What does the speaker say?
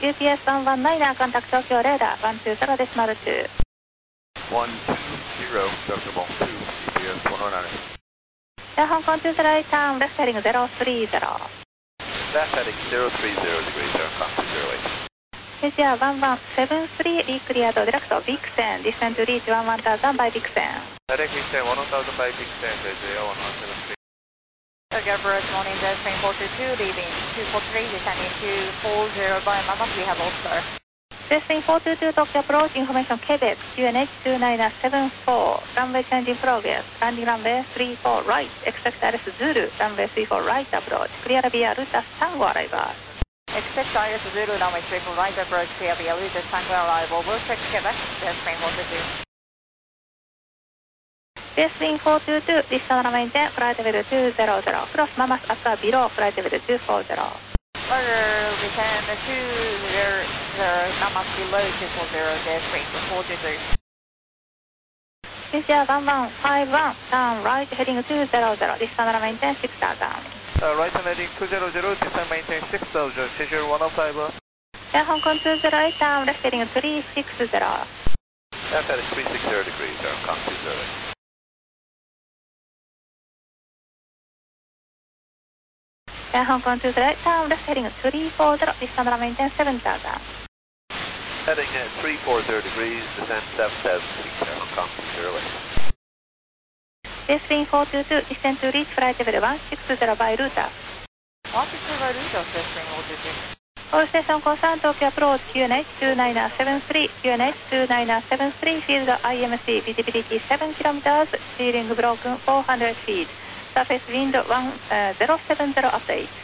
UPS119 contact Tokyo radar 120.2. 120, decimal 2, UPS 119. Hong Kong 20 turn left heading 030. Left heading 030 degrees, Hong Kong 208. Asia 1173 re-cleared direct Vixen, descend to reach 11,000 by Vixen. Direct Vixen 1000 by Vixen, JL 1173. Tokyo approach morning, train 422, leaving 243, descending to 40 by Mammoth, we have All-Star. Descending 422, Tokyo approach, information Quebec, QNH 2974, runway changing progress, landing runway 34 right, expect ILS Zulu, runway 34 right approach, clear via Ruta Tango arrival. Expect ILS Zulu, runway 34 right approach, clear via Ruta Tango arrival, will check Quebec, train 422. Descending 422, distance maintain, flight level 200, cross Mammoth Aqua below, flight level 240. Roger, descend 200, Mammoth below 240, train 422. Asia 1151, turn right heading 200, distance maintain 6000. Right heading 200, descend maintain 6000, Cesar 105. Air Hong Kong 208, turn left heading 360. Left heading 360 degrees, Hong Kong 208. Air Hong Kong 208, turn left heading 340, distance maintain 7000. Heading at 340 degrees, descend 7000 feet, Hong Kong 208. Descending 422, descend to reach flight level 160 by Ruta. 160 by Ruta, train 422. All station concerned, Tokyo approach, QNH 2973, QNH 2973, field IMC, visibility 7 kilometers, steering broken 400 feet, surface wind 1070 update.